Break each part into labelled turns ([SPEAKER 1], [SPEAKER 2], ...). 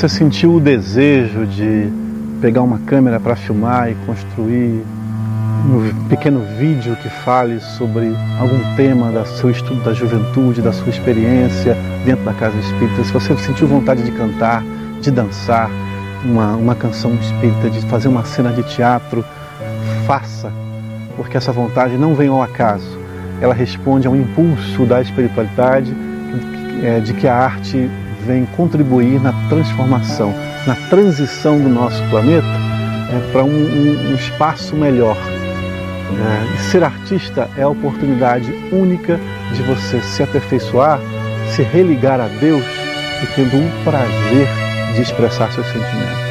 [SPEAKER 1] você sentiu o desejo de pegar uma câmera para filmar e construir um pequeno vídeo que fale sobre algum tema do seu estudo da juventude, da sua experiência dentro da casa espírita, se você sentiu vontade de cantar, de dançar uma canção espírita, de fazer uma cena de teatro, faça, porque essa vontade não vem ao acaso. Ela responde a um impulso da espiritualidade, de que a arte vem contribuir na transformação, na transição do nosso planeta para um espaço melhor. E ser artista é a oportunidade única de você se aperfeiçoar, se religar a Deus e tendo um prazer de expressar seus sentimentos.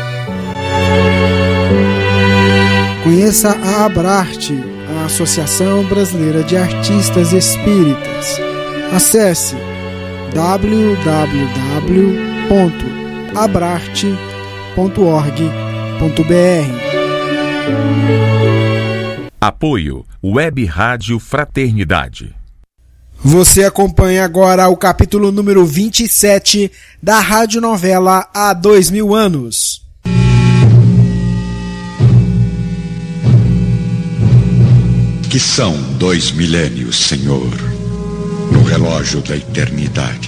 [SPEAKER 2] Conheça a Abrarte, a Associação Brasileira de Artistas Espíritas. Acesse www.abrarte.org.br.
[SPEAKER 3] Apoio Web Rádio Fraternidade.
[SPEAKER 2] Você acompanha agora o capítulo número 27 da radionovela Há 2000 Anos.
[SPEAKER 4] Que são 2 milênios, Senhor, no relógio da eternidade.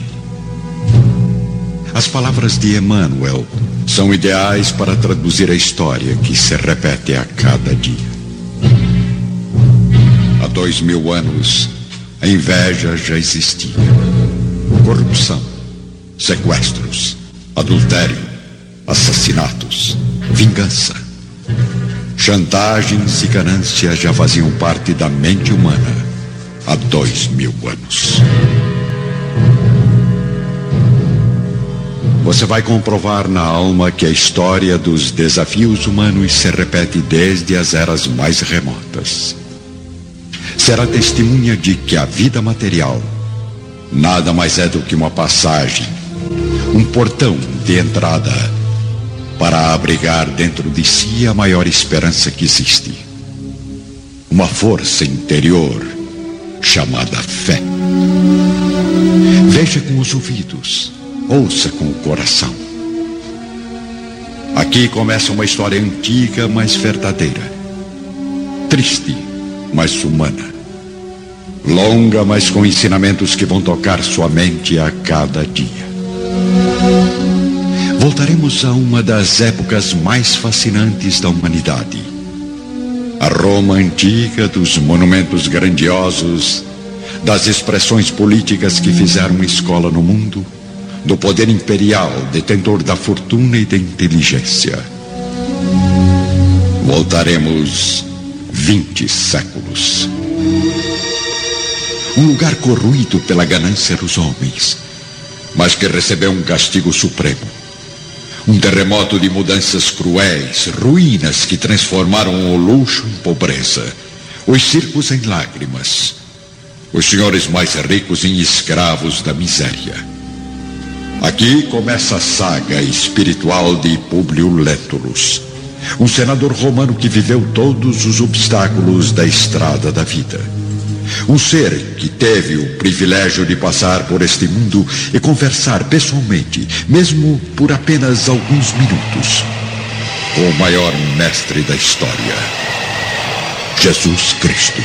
[SPEAKER 4] As palavras de Emmanuel são ideais para traduzir a história que se repete a cada dia. Há 2000 anos, a inveja já existia. Corrupção, sequestros, adultério, assassinatos, vingança, chantagens e ganância já faziam parte da mente humana há 2000 anos. Você vai comprovar na alma que a história dos desafios humanos se repete desde as eras mais remotas. Será testemunha de que a vida material nada mais é do que uma passagem, um portão de entrada para abrigar dentro de si a maior esperança que existe. Uma força interior chamada fé. Veja com os ouvidos, ouça com o coração. Aqui começa uma história antiga, mas verdadeira. Triste, mas humana. Longa, mas com ensinamentos que vão tocar sua mente a cada dia. Voltaremos a uma das épocas mais fascinantes da humanidade. A Roma antiga, dos monumentos grandiosos, das expressões políticas que fizeram escola no mundo, do poder imperial, detentor da fortuna e da inteligência. Voltaremos 20 séculos. Um lugar corroído pela ganância dos homens, mas que recebeu um castigo supremo. Um terremoto de mudanças cruéis, ruínas que transformaram o luxo em pobreza, os circos em lágrimas, os senhores mais ricos em escravos da miséria. Aqui começa a saga espiritual de Públio Lentulus, um senador romano que viveu todos os obstáculos da estrada da vida. Um ser que teve o privilégio de passar por este mundo e conversar pessoalmente, mesmo por apenas alguns minutos, com o maior mestre da história, Jesus Cristo.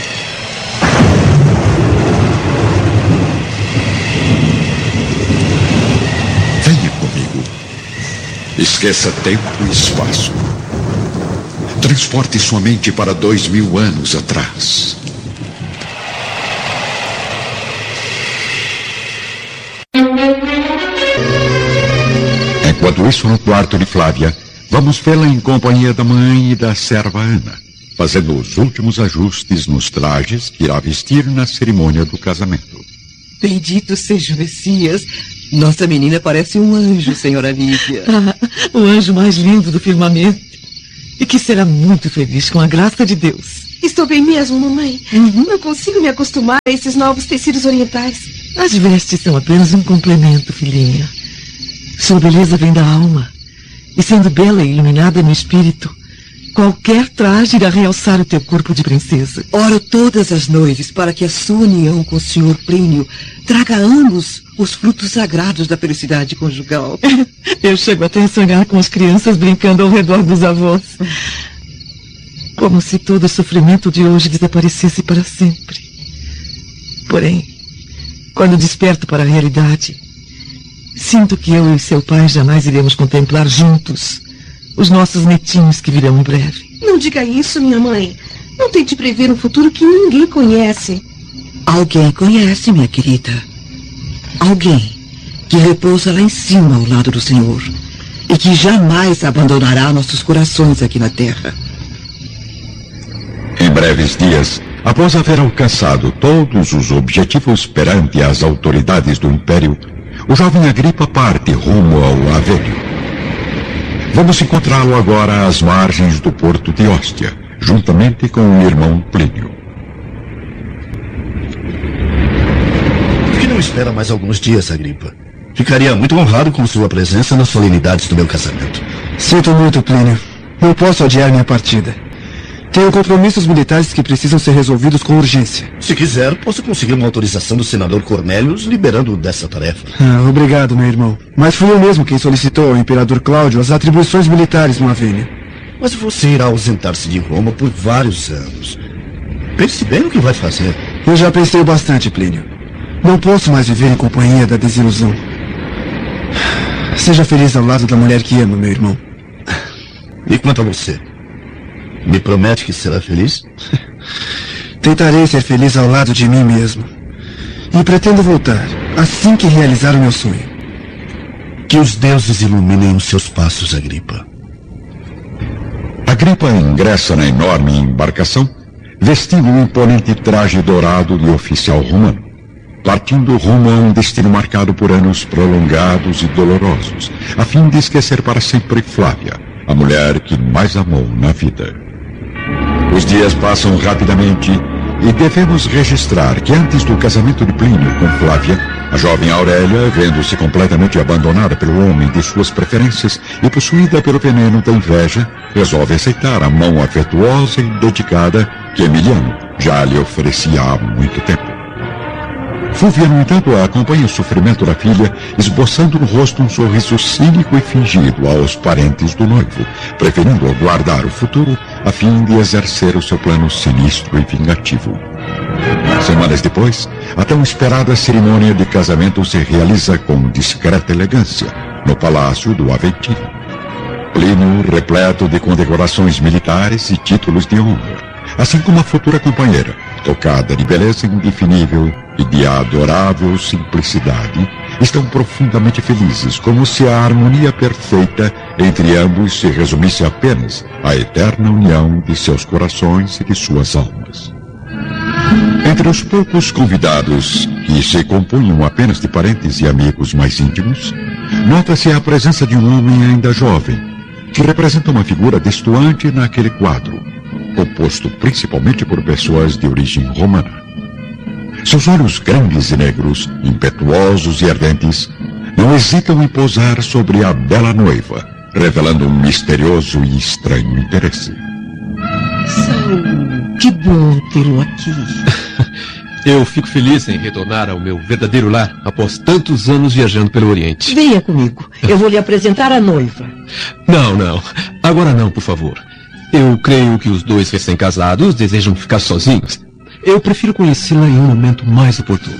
[SPEAKER 4] Venha comigo. Esqueça tempo e espaço. Transporte sua mente para 2000 anos atrás. Enquanto isso, no quarto de Flávia, vamos vê-la em companhia da mãe e da serva Ana, fazendo os últimos ajustes nos trajes que irá vestir na cerimônia do casamento.
[SPEAKER 5] Bendito seja o Messias. Nossa menina parece um anjo, senhora Lívia.
[SPEAKER 6] O anjo mais lindo do firmamento. E que será muito feliz com a graça de Deus.
[SPEAKER 7] Estou bem mesmo, mamãe. Não consigo me acostumar a esses novos tecidos orientais.
[SPEAKER 6] As vestes são apenas um complemento, filhinha. Sua beleza vem da alma. E sendo bela e iluminada no espírito, Qualquer traje irá realçar o teu corpo de princesa.
[SPEAKER 5] Oro todas as noites para que a sua união com o Sr. Plínio traga a ambos os frutos sagrados da felicidade conjugal.
[SPEAKER 6] Eu chego até a sonhar com as crianças brincando ao redor dos avós. Como se todo o sofrimento de hoje desaparecesse para sempre. Porém, quando desperto para a realidade, sinto que eu e seu pai jamais iremos contemplar juntos os nossos netinhos que virão em breve.
[SPEAKER 7] Não diga isso, minha mãe. Não tente prever um futuro que ninguém conhece.
[SPEAKER 5] Alguém conhece, minha querida. Alguém que repousa lá em cima ao lado do Senhor e que jamais abandonará nossos corações aqui na terra.
[SPEAKER 4] Em breves dias, após haver alcançado todos os objetivos perante as autoridades do Império, o jovem Agripa parte rumo ao Avênio. Vamos encontrá-lo agora às margens do porto de Óstia, juntamente com o irmão Plínio.
[SPEAKER 8] Por que não espera mais alguns dias, Agripa? Ficaria muito honrado com sua presença nas solenidades do meu casamento.
[SPEAKER 9] Sinto muito, Plínio. Não posso adiar minha partida. Tenho compromissos militares que precisam ser resolvidos com urgência.
[SPEAKER 8] Se quiser, posso conseguir uma autorização do senador Cornélios liberando-o dessa tarefa.
[SPEAKER 9] Obrigado, meu irmão. Mas fui eu mesmo quem solicitou ao imperador Cláudio as atribuições militares no Avênio.
[SPEAKER 8] Mas você irá ausentar-se de Roma por vários anos. Pense bem no que vai fazer.
[SPEAKER 9] Eu já pensei bastante, Plínio. Não posso mais viver em companhia da desilusão. Seja feliz ao lado da mulher que ama, meu irmão.
[SPEAKER 8] E quanto a você? Me promete que será feliz?
[SPEAKER 9] Tentarei ser feliz ao lado de mim mesmo. E pretendo voltar, assim que realizar o meu sonho.
[SPEAKER 8] Que os deuses iluminem os seus passos, Agripa.
[SPEAKER 4] Agripa ingressa na enorme embarcação, vestindo um imponente traje dourado de oficial romano, partindo rumo a um destino marcado por anos prolongados e dolorosos, a fim de esquecer para sempre Flávia, a mulher que mais amou na vida. Os dias passam rapidamente e devemos registrar que antes do casamento de Plínio com Flávia, a jovem Aurélia, vendo-se completamente abandonada pelo homem de suas preferências e possuída pelo veneno da inveja, resolve aceitar a mão afetuosa e dedicada que Emiliano já lhe oferecia há muito tempo. Fúvia, no entanto, acompanha o sofrimento da filha, esboçando no rosto um sorriso cínico e fingido aos parentes do noivo, preferindo aguardar o futuro a fim de exercer o seu plano sinistro e vingativo. Semanas depois, a tão esperada cerimônia de casamento se realiza com discreta elegância no Palácio do Aventino. Plínio, repleto de condecorações militares e títulos de honra, assim como a futura companheira, tocada de beleza indefinível e de adorável simplicidade, estão profundamente felizes, como se a harmonia perfeita entre ambos se resumisse apenas à eterna união de seus corações e de suas almas. Entre os poucos convidados, que se compunham apenas de parentes e amigos mais íntimos, nota-se a presença de um homem ainda jovem, que representa uma figura destoante naquele quadro, composto principalmente por pessoas de origem romana. Seus olhos grandes e negros, impetuosos e ardentes, não hesitam em pousar sobre a bela noiva, revelando um misterioso e estranho interesse.
[SPEAKER 5] Saul, que bom tê-lo aqui.
[SPEAKER 10] Eu fico feliz em retornar ao meu verdadeiro lar após tantos anos viajando pelo Oriente.
[SPEAKER 5] Venha comigo, eu vou lhe apresentar a noiva.
[SPEAKER 10] Não, agora não, por favor. Eu creio que os dois recém-casados desejam ficar sozinhos. Eu prefiro conhecê-la em um momento mais oportuno.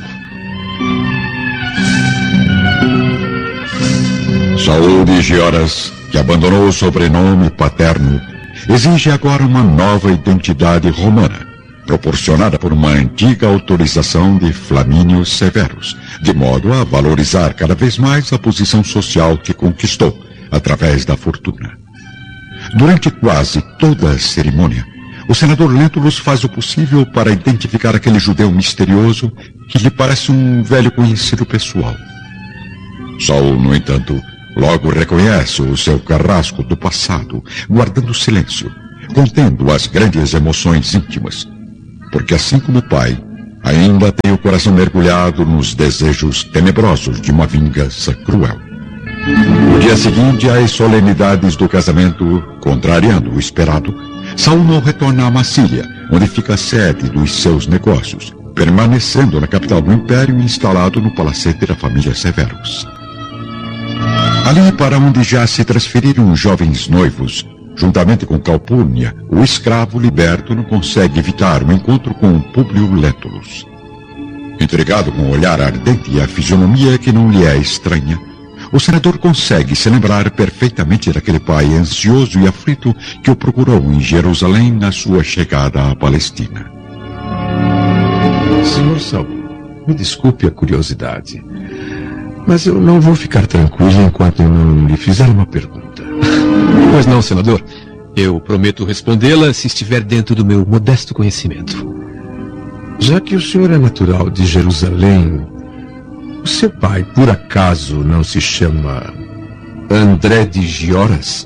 [SPEAKER 4] Saul de Gioras, que abandonou o sobrenome paterno, exige agora uma nova identidade romana, proporcionada por uma antiga autorização de Flamínio Severus, de modo a valorizar cada vez mais a posição social que conquistou através da fortuna. Durante quase toda a cerimônia, o senador Lentulus faz o possível para identificar aquele judeu misterioso que lhe parece um velho conhecido pessoal. Saul, no entanto, logo reconhece o seu carrasco do passado, guardando silêncio, contendo as grandes emoções íntimas, porque assim como o pai, ainda tem o coração mergulhado nos desejos tenebrosos de uma vingança cruel. O dia dia seguinte, às solenidades do casamento, contrariando o esperado, Saul não retorna a Massília, onde fica a sede dos seus negócios, permanecendo na capital do império instalado no palacete da família Severus. Ali para onde já se transferiram os jovens noivos, juntamente com Calpurnia, o escravo liberto não consegue evitar o encontro com Públio Lentulus. Intrigado com o olhar ardente e a fisionomia que não lhe é estranha, o senador consegue se lembrar perfeitamente daquele pai ansioso e aflito que o procurou em Jerusalém na sua chegada à Palestina.
[SPEAKER 10] Senhor Saul, me desculpe a curiosidade, mas eu não vou ficar tranquilo enquanto eu não lhe fizer uma pergunta. Pois não, senador. Eu prometo respondê-la se estiver dentro do meu modesto conhecimento. Já que o senhor é natural de Jerusalém, o seu pai, por acaso, não se chama André de Gioras?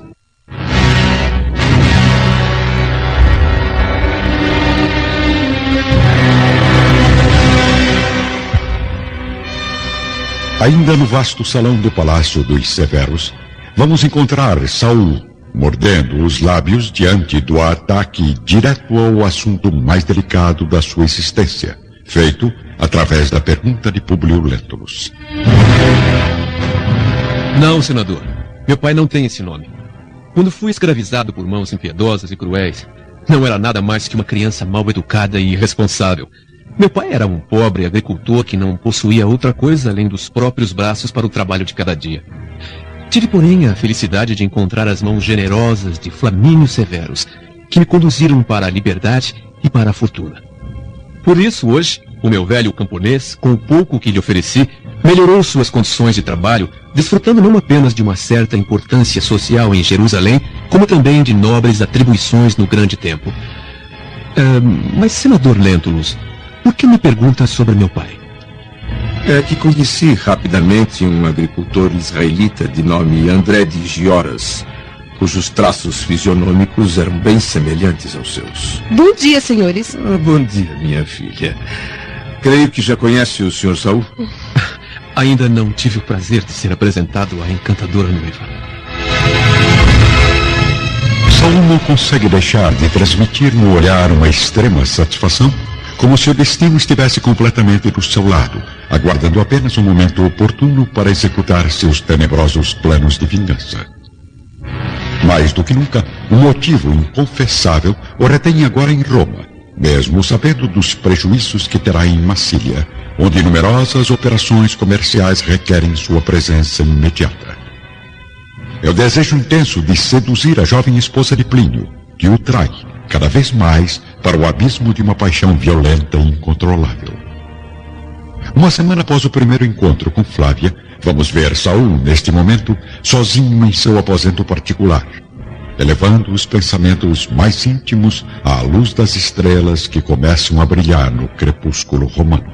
[SPEAKER 4] Ainda no vasto salão do Palácio dos Severus, vamos encontrar Saul mordendo os lábios diante do ataque direto ao assunto mais delicado da sua existência, feito através da pergunta de Públio Lentulus.
[SPEAKER 10] Não, senador. Meu pai não tem esse nome. Quando fui escravizado por mãos impiedosas e cruéis, não era nada mais que uma criança mal educada e irresponsável. Meu pai era um pobre agricultor que não possuía outra coisa além dos próprios braços para o trabalho de cada dia. Tive, porém, a felicidade de encontrar as mãos generosas de Flamínio Severus, que me conduziram para a liberdade e para a fortuna. Por isso, hoje, o meu velho camponês, com o pouco que lhe ofereci, melhorou suas condições de trabalho, desfrutando não apenas de uma certa importância social em Jerusalém, como também de nobres atribuições no grande tempo. Mas, senador Lentulus, por que me pergunta sobre meu pai?
[SPEAKER 11] É que conheci rapidamente um agricultor israelita de nome André de Gioras, cujos traços fisionômicos eram bem semelhantes aos seus.
[SPEAKER 7] Bom dia, senhores.
[SPEAKER 11] Bom dia, minha filha. Creio que já conhece o Sr. Saul?
[SPEAKER 10] Ainda não tive o prazer de ser apresentado à encantadora noiva.
[SPEAKER 4] Saul não consegue deixar de transmitir no olhar uma extrema satisfação, como se o destino estivesse completamente do seu lado, aguardando apenas um momento oportuno para executar seus tenebrosos planos de vingança. Mais do que nunca, um motivo inconfessável o retém agora em Roma, mesmo sabendo dos prejuízos que terá em Massília, onde numerosas operações comerciais requerem sua presença imediata. É o desejo intenso de seduzir a jovem esposa de Plínio, que o trai, cada vez mais, para o abismo de uma paixão violenta e incontrolável. Uma semana após o primeiro encontro com Flávia, vamos ver Saul, neste momento, sozinho em seu aposento particular, elevando os pensamentos mais íntimos à luz das estrelas que começam a brilhar no crepúsculo romano.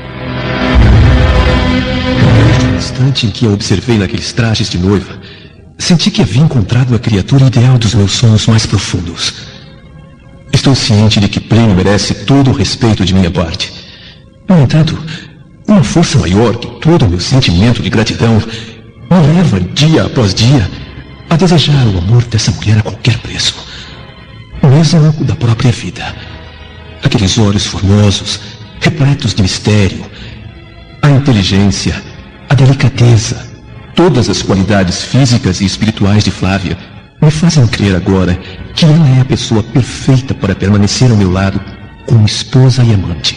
[SPEAKER 10] No instante em que a observei naqueles trajes de noiva, senti que havia encontrado a criatura ideal dos meus sonhos mais profundos. Estou ciente de que Plínio merece todo o respeito de minha parte. No entanto, uma força maior que todo o meu sentimento de gratidão me leva, dia após dia, a desejar o amor dessa mulher a qualquer preço, mesmo o da própria vida. Aqueles olhos formosos, repletos de mistério, a inteligência, a delicadeza, todas as qualidades físicas e espirituais de Flávia me fazem crer agora que ela é a pessoa perfeita para permanecer ao meu lado como esposa e amante.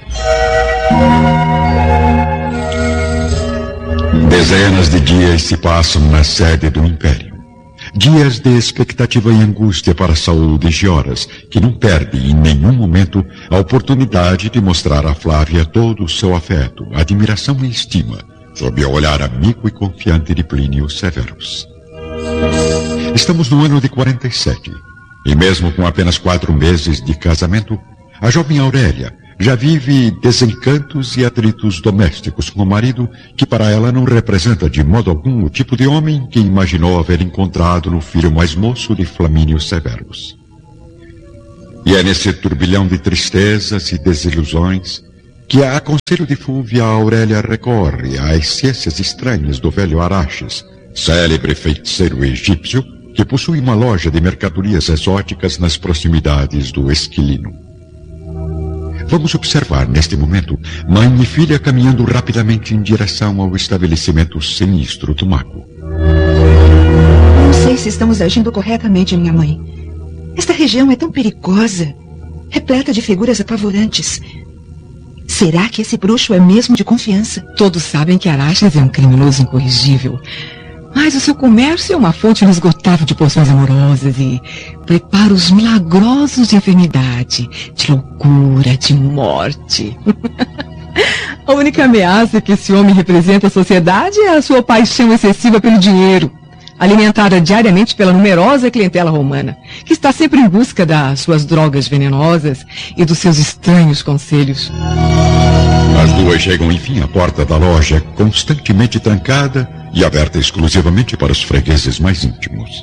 [SPEAKER 4] Dezenas de dias se passam na sede do Império. Dias de expectativa e angústia para Saul de Gioras, que não perde em nenhum momento a oportunidade de mostrar a Flávia todo o seu afeto, admiração e estima, sob o olhar amigo e confiante de Plínio Severus. Estamos no ano de 47, e mesmo com apenas 4 meses de casamento, a jovem Aurélia já vive desencantos e atritos domésticos com o marido, que para ela não representa de modo algum o tipo de homem que imaginou haver encontrado no filho mais moço de Flamínio Severus. E é nesse turbilhão de tristezas e desilusões que, a conselho de Fúvia, Aurélia recorre às ciências estranhas do velho Araxes, célebre feiticeiro egípcio que possui uma loja de mercadorias exóticas nas proximidades do Esquilino. Vamos observar, neste momento, mãe e filha caminhando rapidamente em direção ao estabelecimento sinistro do mago.
[SPEAKER 5] Não sei se estamos agindo corretamente, minha mãe. Esta região é tão perigosa, repleta de figuras apavorantes. Será que esse bruxo é mesmo de confiança?
[SPEAKER 6] Todos sabem que Araxes é um criminoso incorrigível. Mas o seu comércio é uma fonte inesgotável de poções amorosas e preparos milagrosos de enfermidade, de loucura, de morte. A única ameaça que esse homem representa à sociedade é a sua paixão excessiva pelo dinheiro, alimentada diariamente pela numerosa clientela romana, que está sempre em busca das suas drogas venenosas e dos seus estranhos conselhos.
[SPEAKER 4] As duas chegam enfim à porta da loja, constantemente trancada e aberta exclusivamente para os fregueses mais íntimos.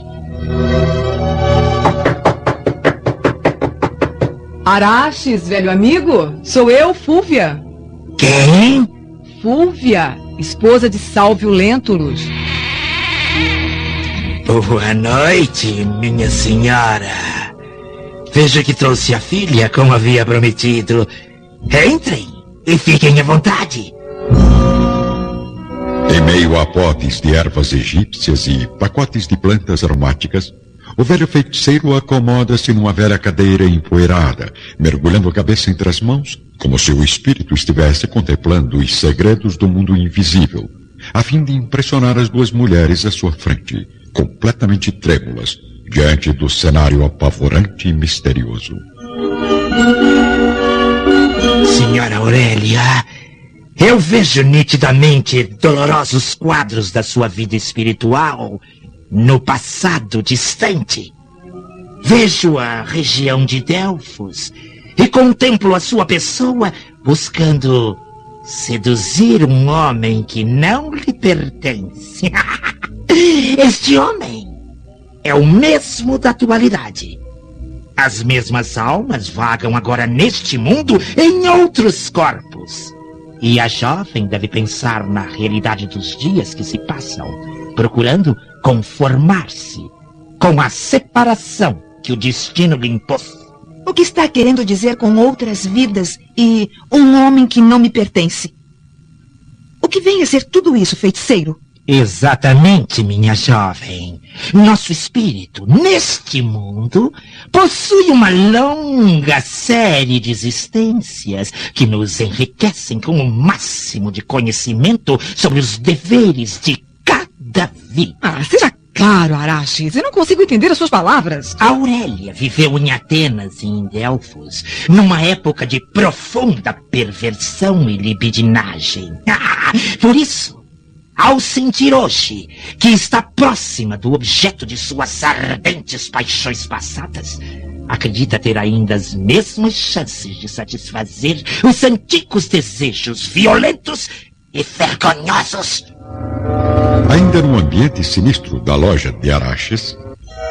[SPEAKER 6] Araxes, velho amigo, sou eu, Fúvia.
[SPEAKER 12] Quem?
[SPEAKER 6] Fúvia, esposa de Sálvio Lentulus.
[SPEAKER 12] Boa noite, minha senhora. Vejo que trouxe a filha, como havia prometido. Entrem e fiquem à vontade.
[SPEAKER 4] Em meio a potes de ervas egípcias e pacotes de plantas aromáticas, o velho feiticeiro acomoda-se numa velha cadeira empoeirada, mergulhando a cabeça entre as mãos, como se o espírito estivesse contemplando os segredos do mundo invisível, a fim de impressionar as duas mulheres à sua frente, completamente trêmulas, diante do cenário apavorante e misterioso.
[SPEAKER 12] Senhora Aurélia, eu vejo nitidamente dolorosos quadros da sua vida espiritual no passado distante. Vejo a região de Delfos e contemplo a sua pessoa buscando seduzir um homem que não lhe pertence. Este homem é o mesmo da atualidade. As mesmas almas vagam agora neste mundo em outros corpos. E a jovem deve pensar na realidade dos dias que se passam, procurando conformar-se com a separação que o destino lhe impôs.
[SPEAKER 5] O que está querendo dizer com outras vidas e um homem que não me pertence? O que vem a ser tudo isso, feiticeiro?
[SPEAKER 12] Exatamente, minha jovem. Nosso espírito, neste mundo, possui uma longa série de existências que nos enriquecem com o máximo de conhecimento sobre os deveres de cada vida.
[SPEAKER 6] Seja claro, Araxes, eu não consigo entender as suas palavras.
[SPEAKER 12] Aurélia viveu em Atenas e em Delfos, numa época de profunda perversão e libidinagem. Por isso, ao sentir hoje que está próxima do objeto de suas ardentes paixões passadas, acredita ter ainda as mesmas chances de satisfazer os antigos desejos violentos e vergonhosos.
[SPEAKER 4] Ainda no ambiente sinistro da loja de Araxes,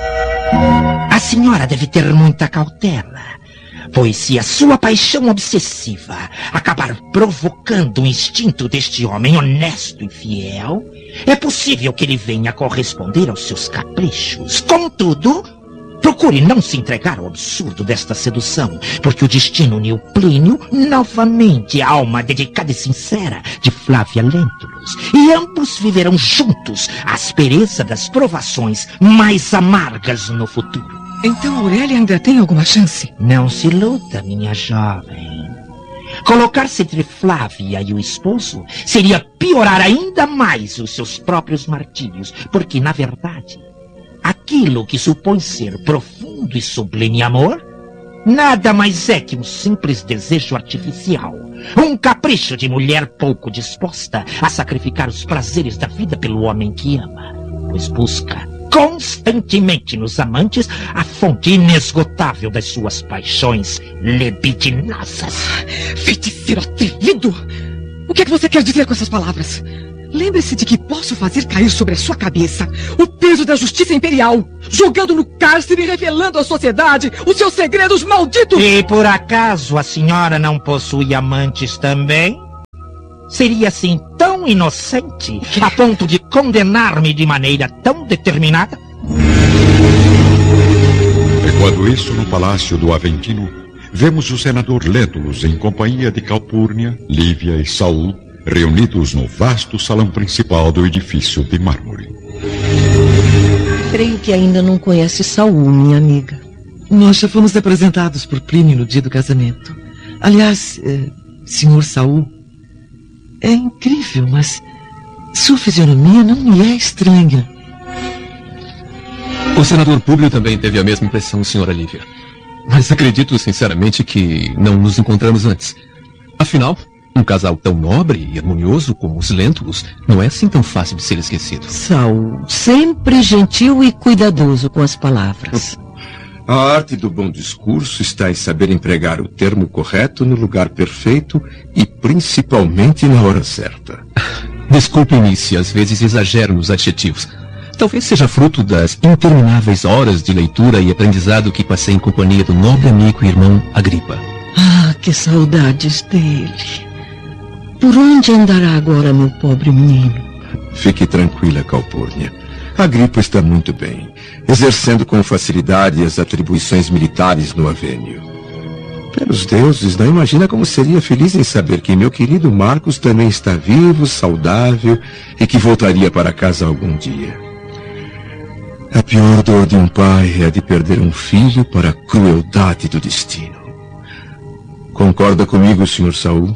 [SPEAKER 12] a senhora deve ter muita cautela, pois se a sua paixão obsessiva acabar provocando o instinto deste homem honesto e fiel, é possível que ele venha corresponder aos seus caprichos. Contudo, procure não se entregar ao absurdo desta sedução, porque o destino uniu Plínio novamente à alma dedicada e sincera de Flávia Lentulus, e ambos viverão juntos a aspereza das provações mais amargas no futuro.
[SPEAKER 6] Então Aurélia ainda tem alguma chance?
[SPEAKER 12] Não se iluda, minha jovem. Colocar-se entre Flávia e o esposo seria piorar ainda mais os seus próprios martírios, porque, na verdade, aquilo que supõe ser profundo e sublime amor nada mais é que um simples desejo artificial, um capricho de mulher pouco disposta a sacrificar os prazeres da vida pelo homem que ama, pois busca constantemente nos amantes a fonte inesgotável das suas paixões libidinosas.
[SPEAKER 6] Feiticeiro atrevido! O que é que você quer dizer com essas palavras? Lembre-se de que posso fazer cair sobre a sua cabeça o peso da justiça imperial, jogando no cárcere e revelando à sociedade os seus segredos malditos!
[SPEAKER 12] E por acaso a senhora não possui amantes também? Seria assim tão inocente a ponto de condenar-me de maneira tão determinada?
[SPEAKER 4] Enquanto isso, no palácio do Aventino, vemos o senador Lentulus em companhia de Calpurnia, Lívia e Saul, reunidos no vasto salão principal do edifício de mármore.
[SPEAKER 6] Creio que ainda não conhece Saul, minha amiga.
[SPEAKER 13] Nós já fomos apresentados por Plínio no dia do casamento. Aliás, senhor Saul, é incrível, mas sua fisionomia não me é estranha.
[SPEAKER 10] O senador Públio também teve a mesma impressão, senhora Lívia. Mas acredito sinceramente que não nos encontramos antes. Afinal, um casal tão nobre e harmonioso como os Lentulus não é assim tão fácil de ser esquecido.
[SPEAKER 6] Saul, sempre gentil e cuidadoso com as palavras.
[SPEAKER 11] A arte do bom discurso está em saber empregar o termo correto no lugar perfeito e principalmente na hora certa.
[SPEAKER 10] Desculpe-me se às vezes exagero nos adjetivos. Talvez seja fruto das intermináveis horas de leitura e aprendizado que passei em companhia do nobre amigo e irmão Agripa.
[SPEAKER 6] Ah, que saudades dele. Por onde andará agora meu pobre menino?
[SPEAKER 11] Fique tranquila, Calpurnia. Agripa está muito bem, exercendo com facilidade as atribuições militares no Avênio. Pelos deuses, não imagina como seria feliz em saber que meu querido Marcos também está vivo, saudável e que voltaria para casa algum dia. A pior dor de um pai é a de perder um filho para a crueldade do destino. Concorda comigo, Sr. Saul?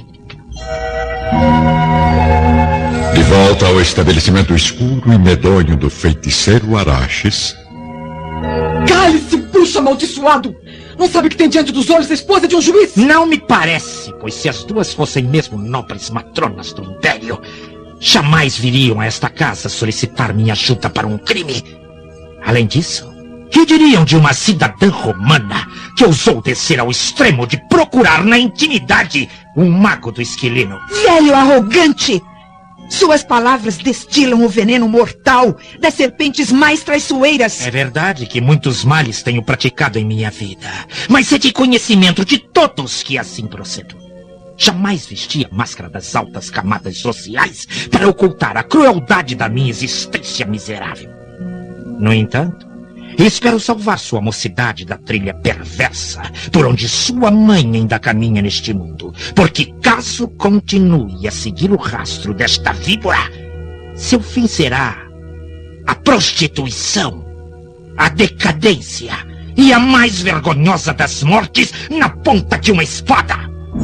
[SPEAKER 4] De volta ao estabelecimento escuro e medonho do feiticeiro Araxes.
[SPEAKER 13] Cale-se, bruxo amaldiçoado! Não sabe que tem diante dos olhos a esposa de um juiz?
[SPEAKER 12] Não me parece, pois se as duas fossem mesmo nobres matronas do Império, jamais viriam a esta casa solicitar minha ajuda para um crime. Além disso, que diriam de uma cidadã romana que ousou descer ao extremo de procurar na intimidade um mago do Esquilino?
[SPEAKER 5] Velho arrogante! Suas palavras destilam o veneno mortal das serpentes mais traiçoeiras.
[SPEAKER 12] É verdade que muitos males tenho praticado em minha vida, mas é de conhecimento de todos que assim procedo. Jamais vesti a máscara das altas camadas sociais para ocultar a crueldade da minha existência miserável. No entanto, espero salvar sua mocidade da trilha perversa por onde sua mãe ainda caminha neste mundo, porque caso continue a seguir o rastro desta víbora, seu fim será a prostituição, a decadência e a mais vergonhosa das mortes na ponta de uma espada.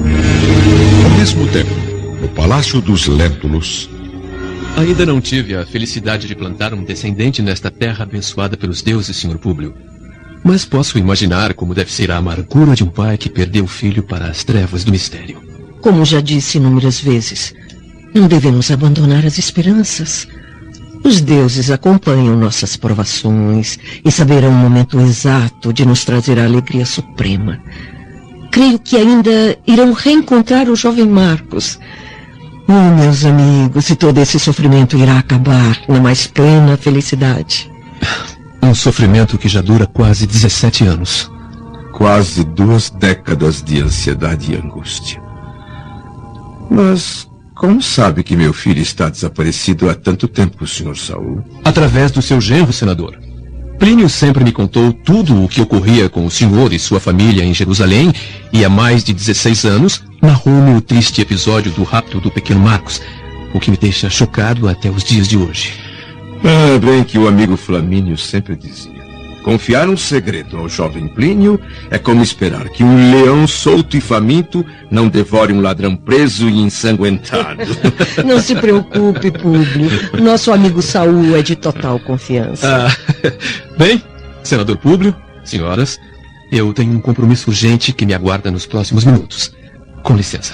[SPEAKER 4] Ao mesmo tempo, no Palácio dos Lentulus,
[SPEAKER 10] ainda não tive a felicidade de plantar um descendente nesta terra abençoada pelos deuses, Sr. Públio. Mas posso imaginar como deve ser a amargura de um pai que perdeu o filho para as trevas do mistério.
[SPEAKER 6] Como já disse inúmeras vezes, não devemos abandonar as esperanças. Os deuses acompanham nossas provações e saberão o momento exato de nos trazer a alegria suprema. Creio que ainda irão reencontrar o jovem Marcos. Oh, meus amigos, e todo esse sofrimento irá acabar na mais plena felicidade.
[SPEAKER 10] Um sofrimento que já dura quase 17 anos.
[SPEAKER 11] Quase 2 décadas de ansiedade e angústia. Mas como sabe que meu filho está desaparecido há tanto tempo, Sr. Saul?
[SPEAKER 10] Através do seu genro, senador. Plínio sempre me contou tudo o que ocorria com o senhor e sua família em Jerusalém, e há mais de 16 anos narrou-me o triste episódio do rapto do pequeno Marcos, o que me deixa chocado até os dias de hoje.
[SPEAKER 11] Ah, bem que o amigo Flamínio sempre dizia: confiar um segredo ao jovem Plínio é como esperar que um leão solto e faminto não devore um ladrão preso e ensanguentado.
[SPEAKER 6] Não se preocupe, Públio. Nosso amigo Saul é de total confiança.
[SPEAKER 10] Bem, senador Públio, senhoras, eu tenho um compromisso urgente que me aguarda nos próximos minutos. Com licença.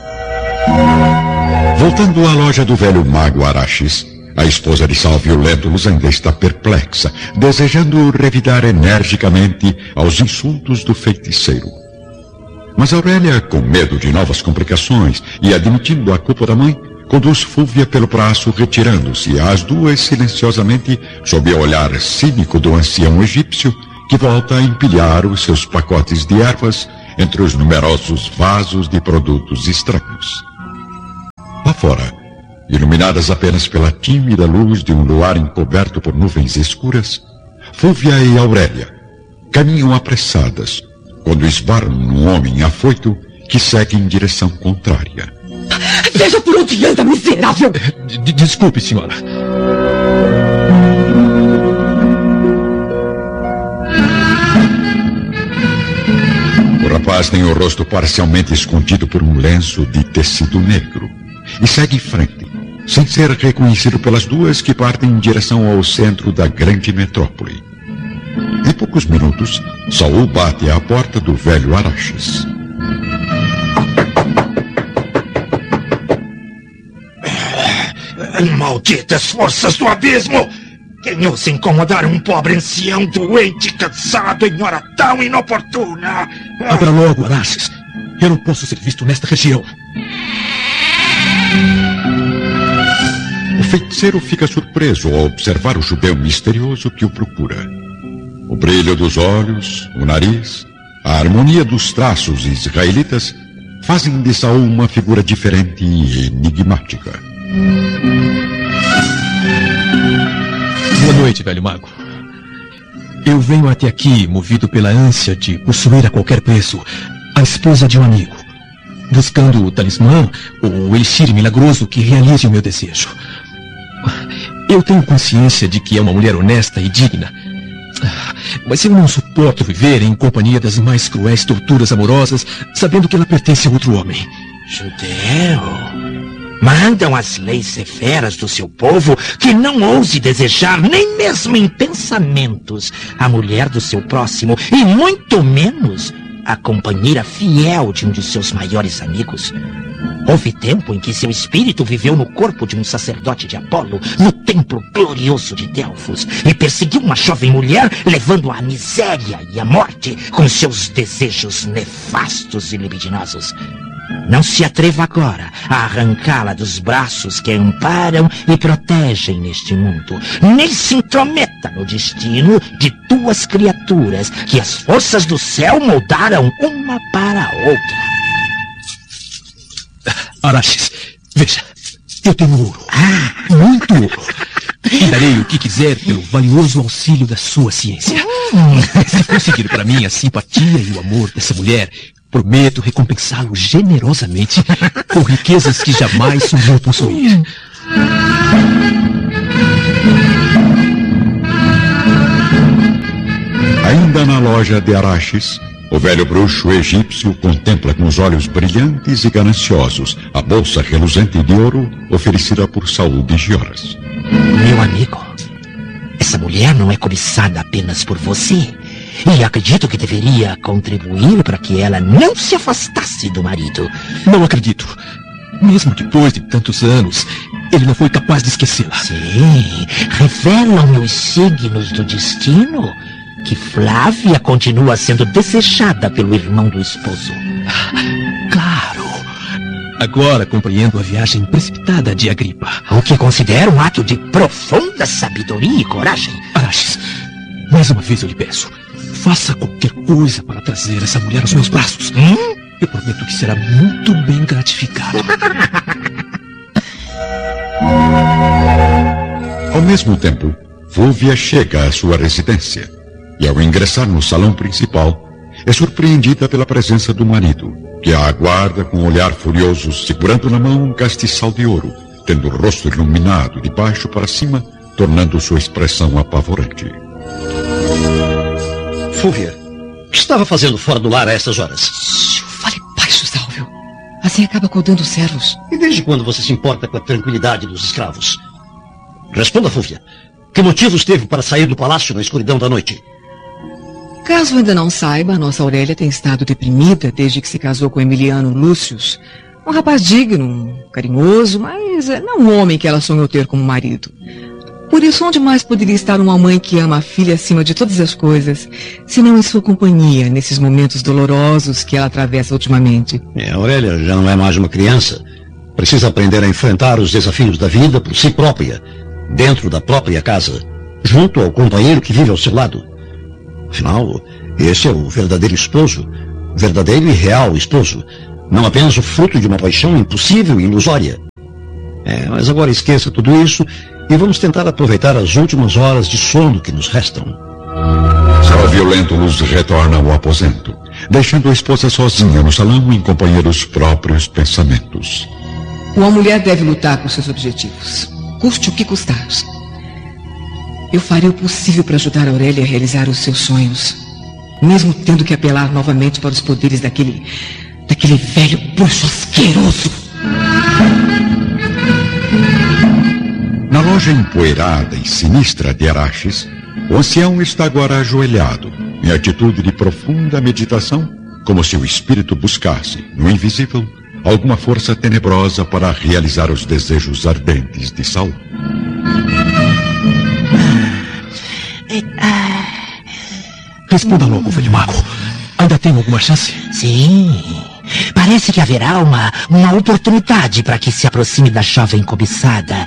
[SPEAKER 4] Voltando à loja do velho mago Araxes, a esposa de Salvio Lentulus ainda está perplexa, desejando revidar energicamente aos insultos do feiticeiro. Mas Aurélia, com medo de novas complicações e admitindo a culpa da mãe, conduz Fúvia pelo braço, retirando-se as duas silenciosamente sob o olhar cínico do ancião egípcio, que volta a empilhar os seus pacotes de ervas entre os numerosos vasos de produtos estranhos. Lá fora, iluminadas apenas pela tímida luz de um luar encoberto por nuvens escuras, Fúvia e Aurélia caminham apressadas quando esbarram num homem afoito que segue em direção contrária.
[SPEAKER 6] Veja por onde anda, miserável!
[SPEAKER 10] Desculpe, senhora.
[SPEAKER 4] O rapaz tem o rosto parcialmente escondido por um lenço de tecido negro e segue em frente, sem ser reconhecido pelas duas que partem em direção ao centro da grande metrópole. Em poucos minutos, Saul bate à porta do velho Araxes.
[SPEAKER 12] Malditas forças do abismo! Quem ousa incomodar um pobre ancião doente, cansado em hora tão inoportuna?
[SPEAKER 10] Abra logo, Araxes. Eu não posso ser visto nesta região.
[SPEAKER 4] O feiticeiro fica surpreso ao observar o judeu misterioso que o procura. O brilho dos olhos, o nariz, a harmonia dos traços israelitas fazem de Saul uma figura diferente e enigmática.
[SPEAKER 10] Boa noite, velho mago. Eu venho até aqui movido pela ânsia de possuir a qualquer preço a esposa de um amigo, buscando o talismã ou o elixir milagroso que realize o meu desejo. Eu tenho consciência de que é uma mulher honesta e digna, mas eu não suporto viver em companhia das mais cruéis torturas amorosas, sabendo que ela pertence a outro homem.
[SPEAKER 12] Judeu? Mandam as leis severas do seu povo que não ouse desejar, nem mesmo em pensamentos, a mulher do seu próximo, e muito menos a companheira fiel de um de seus maiores amigos. Houve tempo em que seu espírito viveu no corpo de um sacerdote de Apolo, no templo glorioso de Delfos, e perseguiu uma jovem mulher, levando-a à miséria e à morte com seus desejos nefastos e libidinosos. Não se atreva agora a arrancá-la dos braços que a amparam e protegem neste mundo. Nem se intrometa no destino de duas criaturas que as forças do céu moldaram uma para a outra.
[SPEAKER 10] Araxes, veja, eu tenho ouro. Muito ouro. E darei o que quiser pelo valioso auxílio da sua ciência. Se conseguir para mim a simpatia e o amor dessa mulher, prometo recompensá-lo generosamente com riquezas que jamais sonhou possuir.
[SPEAKER 4] Ainda na loja de Araxes, o velho bruxo egípcio contempla com os olhos brilhantes e gananciosos a bolsa reluzente de ouro oferecida por Saul de Gioras.
[SPEAKER 12] Meu amigo, essa mulher não é cobiçada apenas por você. E acredito que deveria contribuir para que ela não se afastasse do marido.
[SPEAKER 10] Não acredito. Mesmo depois de tantos anos, ele não foi capaz de esquecê-la.
[SPEAKER 12] Sim, revelam-me os signos do destino que Flávia continua sendo desejada pelo irmão do esposo.
[SPEAKER 10] Claro. Agora compreendo a viagem precipitada de Agripa.
[SPEAKER 12] O que considero um ato de profunda sabedoria e coragem.
[SPEAKER 10] Araxes, mais uma vez eu lhe peço, faça qualquer coisa para trazer essa mulher aos meus braços. Eu prometo que será muito bem gratificado.
[SPEAKER 4] Ao mesmo tempo, Fúvia chega à sua residência e, ao ingressar no salão principal, é surpreendida pela presença do marido, que a aguarda com um olhar furioso, segurando na mão um castiçal de ouro, tendo o rosto iluminado de baixo para cima, tornando sua expressão apavorante.
[SPEAKER 14] Fúvia, o que estava fazendo fora do lar a essas horas?
[SPEAKER 6] Fale baixo, Sálvio. Assim acaba acordando os servos.
[SPEAKER 14] E desde quando você se importa com a tranquilidade dos escravos? Responda, Fúvia. Que motivos teve para sair do palácio na escuridão da noite?
[SPEAKER 6] Caso ainda não saiba, a nossa Aurélia tem estado deprimida desde que se casou com Emiliano Lúcius. Um rapaz digno, carinhoso, mas não um homem que ela sonhou ter como marido. Por isso, onde mais poderia estar uma mãe que ama a filha acima de todas as coisas, se não em sua companhia, nesses momentos dolorosos que ela atravessa ultimamente?
[SPEAKER 14] A Aurélia já não é mais uma criança. Precisa aprender a enfrentar os desafios da vida por si própria, dentro da própria casa, junto ao companheiro que vive ao seu lado. Afinal, esse é o verdadeiro esposo, verdadeiro e real esposo, não apenas o fruto de uma paixão impossível e ilusória. Mas agora esqueça tudo isso e vamos tentar aproveitar as últimas horas de sono que nos restam.
[SPEAKER 4] Céu violento os retorna ao aposento, deixando a esposa sozinha no salão em companhia dos próprios pensamentos.
[SPEAKER 6] Uma mulher deve lutar por seus objetivos, custe o que custar. Eu farei o possível para ajudar a Aurélia a realizar os seus sonhos, mesmo tendo que apelar novamente para os poderes daquele velho bruxo asqueroso.
[SPEAKER 4] Na loja empoeirada e sinistra de Araxes, o ancião está agora ajoelhado, em atitude de profunda meditação, como se o espírito buscasse, no invisível, alguma força tenebrosa para realizar os desejos ardentes de Saul.
[SPEAKER 10] Responda logo, velho mago. Ainda tem alguma chance?
[SPEAKER 12] Sim. Parece que haverá uma oportunidade para que se aproxime da jovem cobiçada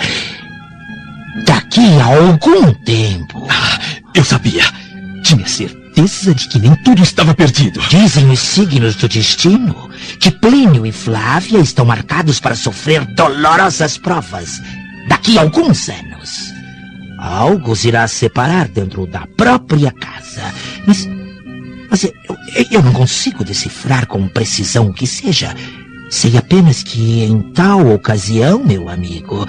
[SPEAKER 12] daqui a algum tempo.
[SPEAKER 10] Eu sabia. Tinha certeza de que nem tudo estava perdido.
[SPEAKER 12] Dizem os signos do destino que Plínio e Flávia estão marcados para sofrer dolorosas provas daqui a alguns anos. Algo os irá separar dentro da própria casa. Mas eu não consigo decifrar com precisão o que seja. Sei apenas que em tal ocasião, meu amigo,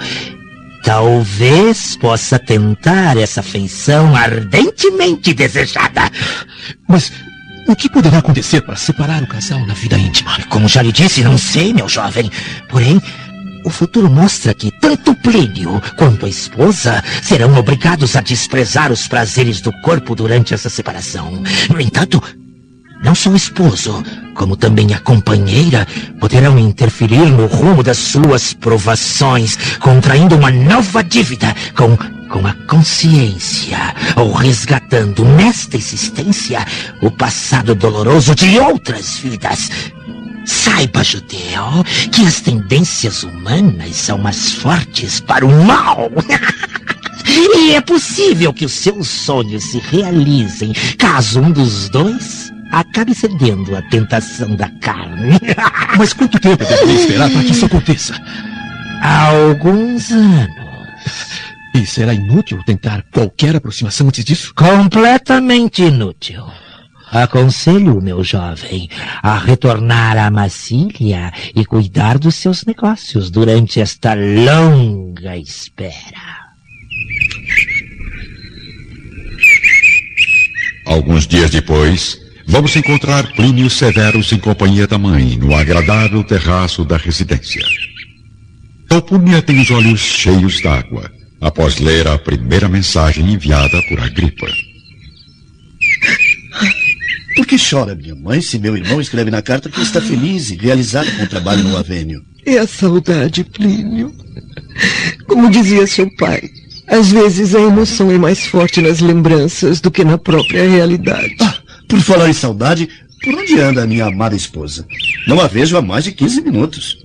[SPEAKER 12] talvez possa tentar essa feição ardentemente desejada.
[SPEAKER 10] Mas o que poderá acontecer para separar o casal na vida íntima?
[SPEAKER 12] Como já lhe disse, não sei, meu jovem. Porém, o futuro mostra que tanto Plínio quanto a esposa serão obrigados a desprezar os prazeres do corpo durante essa separação. No entanto, não só o esposo, como também a companheira, poderão interferir no rumo das suas provações, contraindo uma nova dívida com a consciência, ou resgatando nesta existência o passado doloroso de outras vidas. Saiba, judeu, que as tendências humanas são mais fortes para o mal. E é possível que os seus sonhos se realizem caso um dos dois acabe cedendo à tentação da carne.
[SPEAKER 10] Mas quanto tempo deveria esperar para que isso aconteça?
[SPEAKER 12] Alguns anos.
[SPEAKER 10] E será inútil tentar qualquer aproximação antes disso?
[SPEAKER 12] Completamente inútil. Aconselho, meu jovem, a retornar à Massília e cuidar dos seus negócios durante esta longa espera.
[SPEAKER 4] Alguns dias depois, vamos encontrar Plínio Severus em companhia da mãe, no agradável terraço da residência. Calpurnia tem os olhos cheios d'água, após ler a primeira mensagem enviada por Agripa.
[SPEAKER 8] Por que chora minha mãe se meu irmão escreve na carta que está feliz e realizado com o trabalho no Avênio?
[SPEAKER 6] É a saudade, Plínio. Como dizia seu pai, às vezes a emoção é mais forte nas lembranças do que na própria realidade.
[SPEAKER 8] Por falar em saudade, por onde anda a minha amada esposa? Não a vejo há mais de 15 minutos.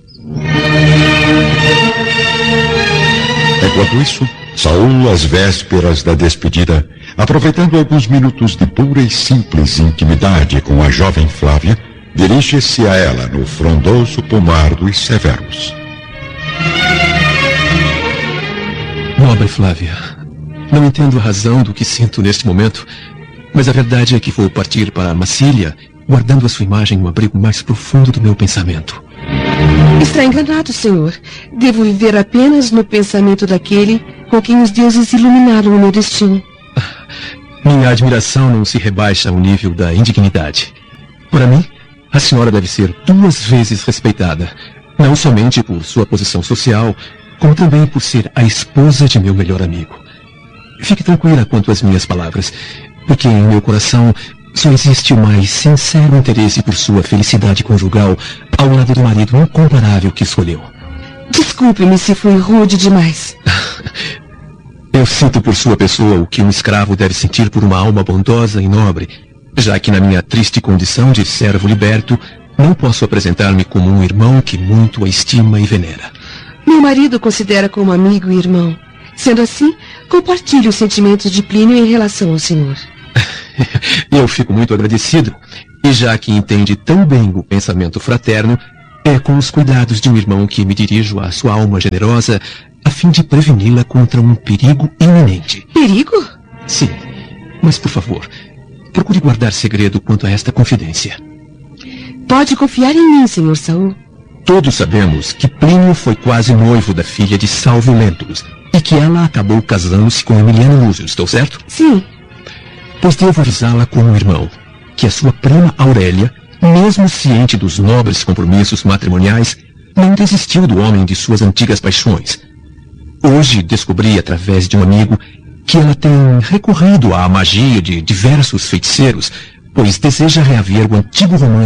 [SPEAKER 4] Enquanto isso, Saul, às vésperas da despedida, aproveitando alguns minutos de pura e simples intimidade com a jovem Flávia, dirige-se a ela no frondoso pomar dos Severus.
[SPEAKER 10] Nobre Flávia, não entendo a razão do que sinto neste momento, mas a verdade é que vou partir para a Massília, guardando a sua imagem no abrigo mais profundo do meu pensamento.
[SPEAKER 7] Está enganado, senhor. Devo viver apenas no pensamento daquele com quem os deuses iluminaram o meu destino.
[SPEAKER 10] Minha admiração não se rebaixa ao nível da indignidade. Para mim, a senhora deve ser 2 vezes respeitada, não somente por sua posição social, como também por ser a esposa de meu melhor amigo. Fique tranquila quanto às minhas palavras, porque em meu coração só existe o mais sincero interesse por sua felicidade conjugal ao lado do marido incomparável que escolheu.
[SPEAKER 7] Desculpe-me se fui rude demais.
[SPEAKER 10] Eu sinto por sua pessoa o que um escravo deve sentir por uma alma bondosa e nobre, já que na minha triste condição de servo liberto, não posso apresentar-me como um irmão que muito a estima e venera.
[SPEAKER 7] Meu marido considera como amigo e irmão. Sendo assim, compartilho os sentimentos de Plínio em relação ao senhor.
[SPEAKER 10] Eu fico muito agradecido, e já que entende tão bem o pensamento fraterno, É com os cuidados de um irmão que me dirijo à sua alma generosa, a fim de preveni-la contra um perigo iminente.
[SPEAKER 7] Perigo?
[SPEAKER 10] Sim, mas por favor, procure guardar segredo quanto a esta confidência.
[SPEAKER 7] Pode confiar em mim, Sr. Saul.
[SPEAKER 10] Todos sabemos que Plínio foi quase noivo da filha de Salvio Lentulus e que ela acabou casando-se com Emiliano Lúcio, estou certo?
[SPEAKER 7] Sim.
[SPEAKER 10] Pois devo avisá-la como irmão que a sua prima Aurélia, mesmo ciente dos nobres compromissos matrimoniais, não desistiu do homem de suas antigas paixões. Hoje descobri, através de um amigo, que ela tem recorrido à magia de diversos feiticeiros, pois deseja reaver o antigo romance